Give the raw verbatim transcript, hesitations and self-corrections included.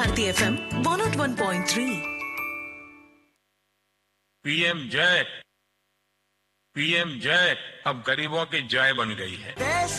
Bharati FM one not one point three. PM जय PM जय अब गरीबों की जय बन गई है.